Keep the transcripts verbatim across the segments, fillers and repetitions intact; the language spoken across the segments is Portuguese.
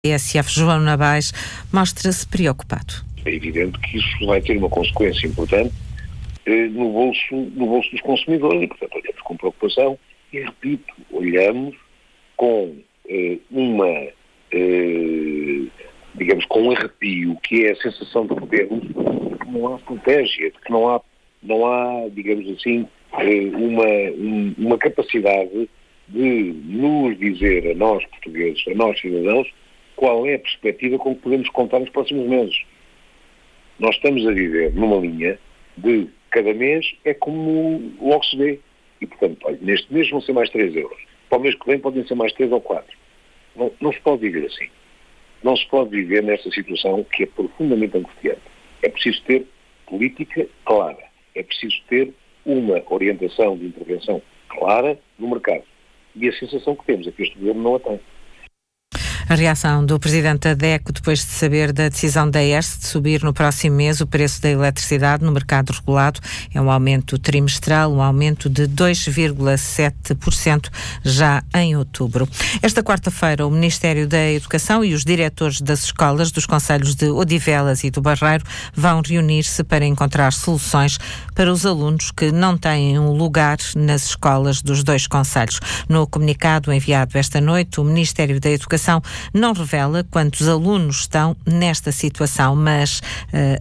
E S F João Nabais mostra-se preocupado. É evidente que isso vai ter uma consequência importante eh, no, bolso, no bolso dos consumidores e, portanto, olhamos com preocupação e, repito, olhamos com eh, uma, eh, digamos, com um arrepio, que é a sensação de podermos, de que não há estratégia, de que não há, não há digamos assim, eh, uma, um, uma capacidade de nos dizer a nós portugueses, a nós cidadãos, qual é a perspectiva com que podemos contar nos próximos meses. Nós estamos a viver numa linha de cada mês é como logo se vê. E, portanto, olha, neste mês vão ser mais três euros. Para o mês que vem podem ser mais três ou quatro. Não, não se pode viver assim. Não se pode viver nesta situação que é profundamente angustiante. É preciso ter política clara. É preciso ter uma orientação de intervenção clara no mercado. E a sensação que temos é que este governo não a tem. A reação do presidente da D E C O depois de saber da decisão da E R S de subir no próximo mês o preço da eletricidade no mercado regulado é um aumento trimestral, um aumento de dois vírgula sete por cento já em outubro. Esta quarta-feira, o Ministério da Educação e os diretores das escolas dos concelhos de Odivelas e do Barreiro vão reunir-se para encontrar soluções para os alunos que não têm um lugar nas escolas dos dois concelhos. No comunicado enviado esta noite, o Ministério da Educação não revela quantos alunos estão nesta situação, mas uh,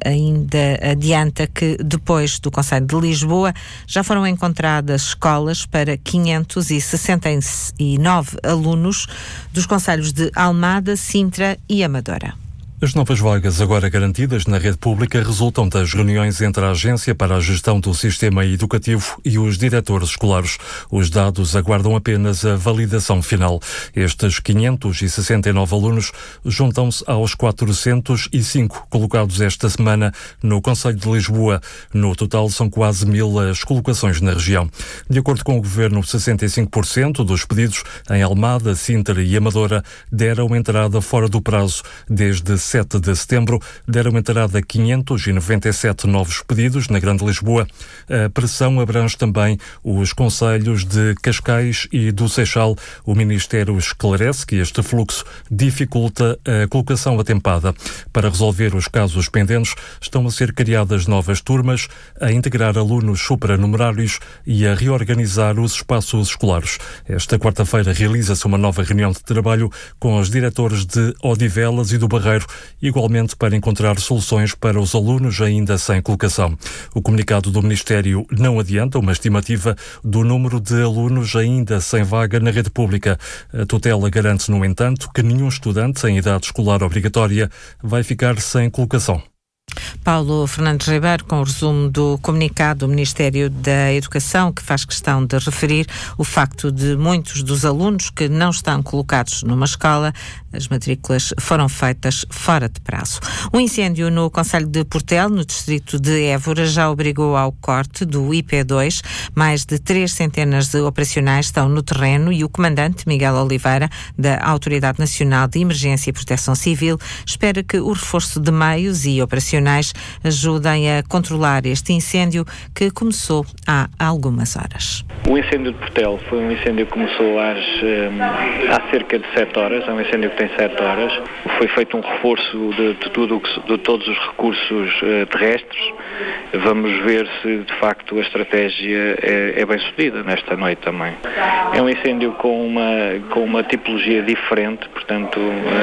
ainda adianta que depois do Conselho de Lisboa já foram encontradas escolas para quinhentos e sessenta e nove alunos dos concelhos de Almada, Sintra e Amadora. As novas vagas agora garantidas na rede pública resultam das reuniões entre a Agência para a Gestão do Sistema Educativo e os diretores escolares. Os dados aguardam apenas a validação final. Estes quinhentos e sessenta e nove alunos juntam-se aos quatrocentos e cinco colocados esta semana no Conselho de Lisboa. No total, são quase mil as colocações na região. De acordo com o Governo, sessenta e cinco por cento dos pedidos em Almada, Sintra e Amadora deram entrada fora do prazo. Desde sete de setembro, deram entrada quinhentos e noventa e sete novos pedidos na Grande Lisboa. A pressão abrange também os concelhos de Cascais e do Seixal. O Ministério esclarece que este fluxo dificulta a colocação atempada. Para resolver os casos pendentes, estão a ser criadas novas turmas, a integrar alunos supranumerários e a reorganizar os espaços escolares. Esta quarta-feira realiza-se uma nova reunião de trabalho com os diretores de Odivelas e do Barreiro, igualmente para encontrar soluções para os alunos ainda sem colocação. O comunicado do Ministério não adianta uma estimativa do número de alunos ainda sem vaga na rede pública. A tutela garante, no entanto, que nenhum estudante em idade escolar obrigatória vai ficar sem colocação. Paulo Fernandes Ribeiro, com o resumo do comunicado do Ministério da Educação, que faz questão de referir o facto de muitos dos alunos que não estão colocados numa escola, as matrículas foram feitas fora de prazo. Um incêndio no concelho de Portel, no distrito de Évora, já obrigou ao corte do I P dois. Mais de três centenas de operacionais estão no terreno e o comandante Miguel Oliveira, da Autoridade Nacional de Emergência e Proteção Civil, espera que o reforço de meios e operacionais ajudem a controlar este incêndio que começou há algumas horas. O incêndio de Portel foi um incêndio que começou às, um, há cerca de sete horas, é um incêndio que tem sete horas. Foi feito um reforço de, de, tudo, de todos os recursos uh, terrestres. Vamos ver se de facto a estratégia é, é bem sucedida nesta noite também. É um incêndio com uma, com uma tipologia diferente, portanto,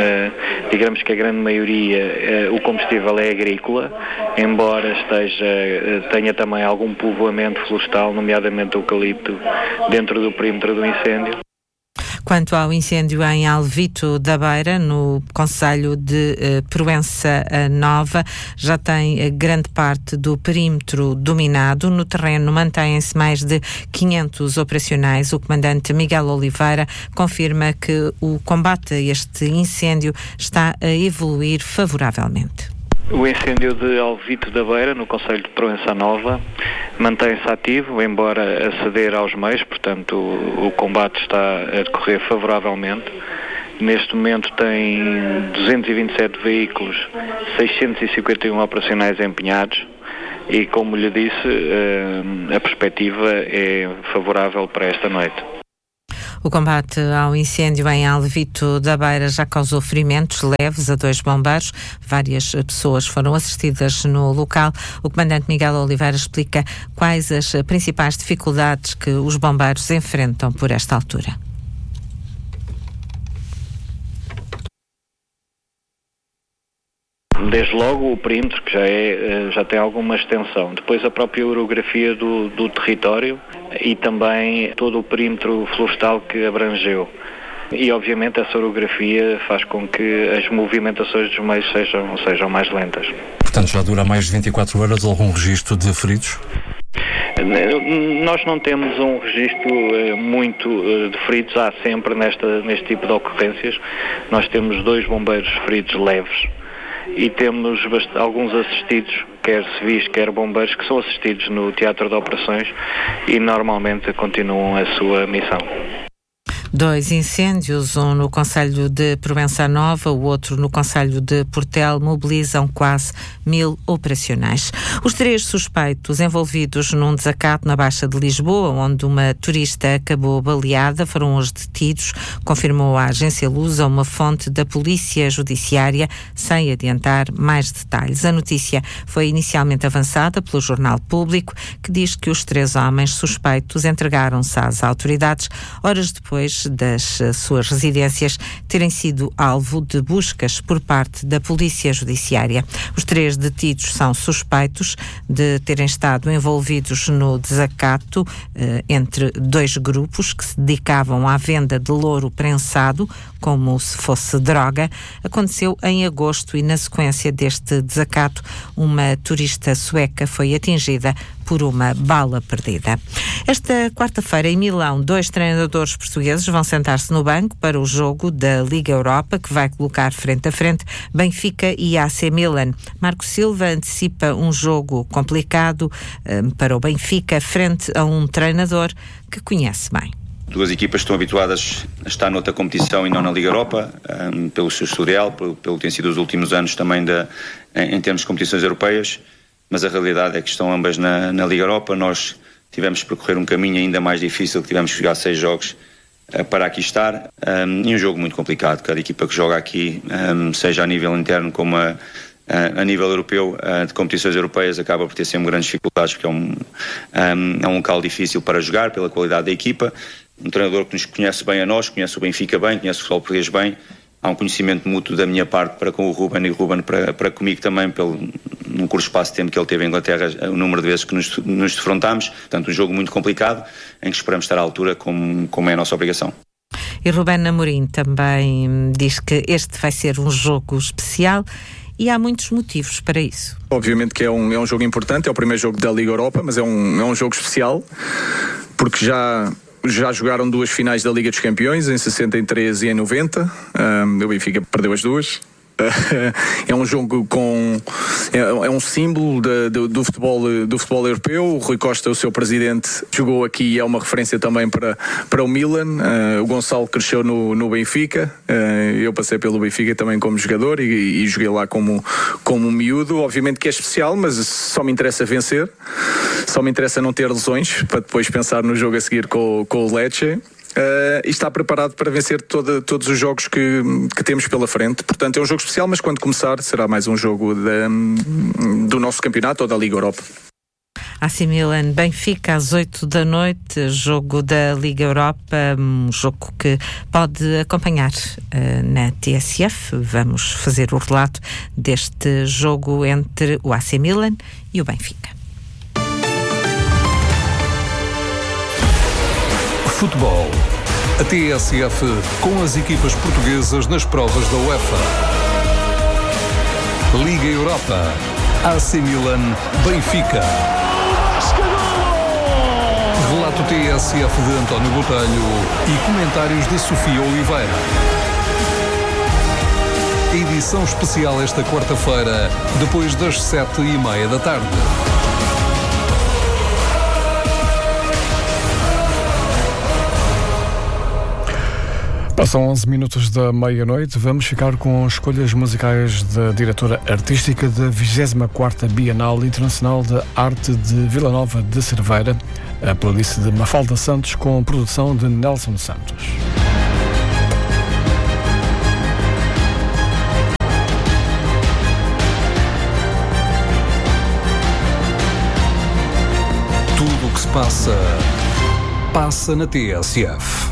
uh, digamos que a grande maioria, uh, o combustível é agrícola, embora esteja, tenha também algum povoamento florestal, nomeadamente eucalipto, dentro do perímetro do incêndio. Quanto ao incêndio em Alvito da Beira, no concelho de eh, Proença Nova, já tem eh, grande parte do perímetro dominado. No terreno mantêm-se mais de quinhentos operacionais. O comandante Miguel Oliveira confirma que o combate a este incêndio está a evoluir favoravelmente. O incêndio de Alvito da Beira, no concelho de Proença Nova, mantém-se ativo, embora a ceder aos meios, portanto o, o combate está a decorrer favoravelmente. Neste momento tem duzentos e vinte e sete veículos, seiscentos e cinquenta e um operacionais empenhados e, como lhe disse, a perspectiva é favorável para esta noite. O combate ao incêndio em Alvito da Beira já causou ferimentos leves a dois bombeiros. Várias pessoas foram assistidas no local. O comandante Miguel Oliveira explica quais as principais dificuldades que os bombeiros enfrentam por esta altura. Desde logo o perímetro, que já, é, já tem alguma extensão. Depois a própria orografia do, do território e também todo o perímetro florestal que abrangeu. E obviamente essa orografia faz com que as movimentações dos meios sejam, sejam mais lentas. Portanto, já dura mais de vinte e quatro horas algum registro de feridos? Nós não temos um registro muito de feridos, há sempre nesta, neste tipo de ocorrências. Nós temos dois bombeiros feridos leves e temos bast- alguns assistidos, quer civis, quer bombeiros, que são assistidos no teatro de operações e normalmente continuam a sua missão. Dois incêndios, um no concelho de Provença Nova, o outro no concelho de Portel, mobilizam quase mil operacionais. Os três suspeitos envolvidos num desacato na Baixa de Lisboa, onde uma turista acabou baleada, foram os detidos, confirmou a agência Lusa, uma fonte da Polícia Judiciária, sem adiantar mais detalhes. A notícia foi inicialmente avançada pelo Jornal Público, que diz que os três homens suspeitos entregaram-se às autoridades horas depois das suas residências terem sido alvo de buscas por parte da Polícia Judiciária. Os três detidos são suspeitos de terem estado envolvidos no desacato eh, entre dois grupos que se dedicavam à venda de louro prensado como se fosse droga. Aconteceu em agosto e, na sequência deste desacato, uma turista sueca foi atingida por uma bala perdida. Esta quarta-feira, em Milão, dois treinadores portugueses vão sentar-se no banco para o jogo da Liga Europa, que vai colocar frente a frente Benfica e A C Milan. Marco Silva antecipa um jogo complicado um, para o Benfica, frente a um treinador que conhece bem. Duas equipas estão habituadas a estar noutra competição e não na Liga Europa, um, pelo seu historial, pelo, pelo que tem sido os últimos anos também da, em, em termos de competições europeias, mas a realidade é que estão ambas na, na Liga Europa. Nós tivemos que percorrer um caminho ainda mais difícil, que tivemos que jogar seis jogos uh, para aqui estar, um, e um jogo muito complicado. Cada equipa que joga aqui, um, seja a nível interno como a, a, a nível europeu, uh, de competições europeias, acaba por ter sempre grandes dificuldades, porque é um, um, é um local difícil para jogar, pela qualidade da equipa. Um treinador que nos conhece bem a nós, conhece o Benfica bem, conhece o futebol português bem. Há um conhecimento mútuo da minha parte para com o Ruben e o Ruben para, para comigo também, pelo, no curto espaço de tempo que ele teve em Inglaterra, o número de vezes que nos, nos defrontámos. Portanto, um jogo muito complicado, em que esperamos estar à altura, como, como é a nossa obrigação. E Ruben Amorim também diz que este vai ser um jogo especial e há muitos motivos para isso. Obviamente que é um, é um jogo importante, é o primeiro jogo da Liga Europa, mas é um, é um jogo especial, porque já... Já jogaram duas finais da Liga dos Campeões, em sessenta e três e em noventa. Um, o Benfica perdeu as duas. É um jogo com... É, é um símbolo de, de, do, futebol, do futebol europeu. O Rui Costa, o seu presidente, jogou aqui e é uma referência também para, para o Milan. Uh, o Gonçalo cresceu no, no Benfica. Uh, eu passei pelo Benfica também como jogador e, e joguei lá como, como um miúdo. Obviamente que é especial, mas só me interessa vencer. Só me interessa não ter lesões, para depois pensar no jogo a seguir com, com o Lecce. Uh, e está preparado para vencer toda, todos os jogos que, que temos pela frente. Portanto, é um jogo especial, mas quando começar será mais um jogo de, do nosso campeonato ou da Liga Europa. A C Milan Benfica às oito da noite, jogo da Liga Europa, um jogo que pode acompanhar uh, na T S F. Vamos fazer o relato deste jogo entre o A C Milan e o Benfica. Futebol. A T S F com as equipas portuguesas nas provas da UEFA. Liga Europa. A C Milan, Benfica. Relato T S F de António Botelho e comentários de Sofia Oliveira. Edição especial esta quarta-feira, depois das sete e meia da tarde. Passam onze minutos da meia-noite. Vamos ficar com escolhas musicais da diretora artística da vigésima quarta Bienal Internacional de Arte de Vila Nova de Cerveira, a playlist de Mafalda Santos com produção de Nelson Santos. Tudo o que se passa, passa na T S F.